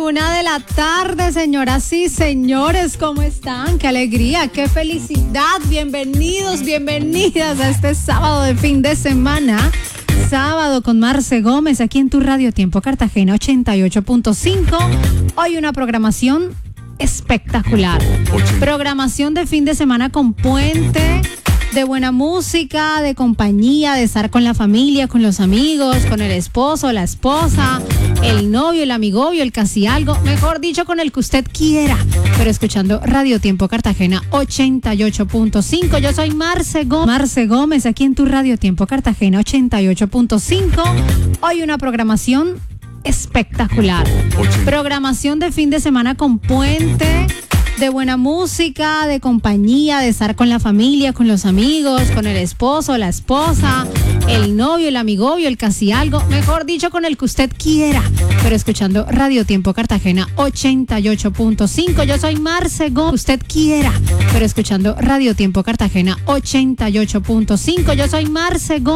1:00 p.m, señoras y señores, ¿cómo están? ¡Qué alegría, qué felicidad! Bienvenidos, bienvenidas a este sábado de fin de semana. Sábado con Marce Gómez, aquí en tu Radio Tiempo Cartagena 88.5. Hoy una programación espectacular. Programación de fin de semana con puente, de buena música, de compañía, de estar con la familia, con los amigos, con el esposo, la esposa, el novio, el amigovio, el casi algo, mejor dicho, con el que usted quiera, pero escuchando Radio Tiempo Cartagena 88.5. Yo soy Marce Gómez, aquí en tu Radio Tiempo Cartagena 88.5. Hoy una programación espectacular. Programación de fin de semana con puente, de buena música, de compañía, de estar con la familia, con los amigos, con el esposo, la esposa, el novio, el amigovio, el casi algo, mejor dicho, con el que usted quiera, pero escuchando Radio Tiempo Cartagena 88.5. Yo soy Marce Gómez, usted quiera, pero escuchando Radio Tiempo Cartagena 88.5. Yo soy Marce Gómez.